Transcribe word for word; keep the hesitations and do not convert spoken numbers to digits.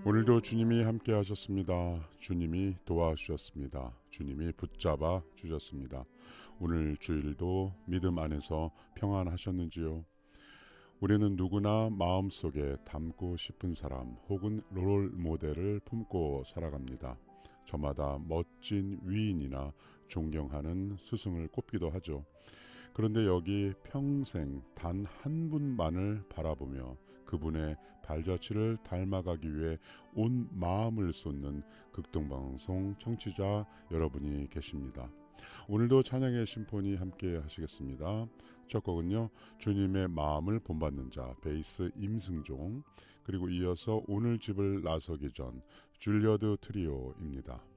오늘도 주님이 함께 하셨습니다. 주님이 도와주셨습니다. 주님이 붙잡아 주셨습니다. 오늘 주일도 믿음 안에서 평안하셨는지요? 우리는 누구나 마음속에 담고 싶은 사람 혹은 롤 모델을 품고 살아갑니다. 저마다 멋진 위인이나 존경하는 스승을 꼽기도 하죠. 그런데 여기 평생 단 한 분만을 바라보며 그분의 발자취를 닮아가기 위해 온 마음을 쏟는 극동방송 청취자 여러분이 계십니다. 오늘도 찬양의 심포니 함께 하시겠습니다. 첫 곡은요, 주님의 마음을 본받는 자 베이스 임승종, 그리고 이어서 오늘 집을 나서기 전 줄리어드 트리오입니다.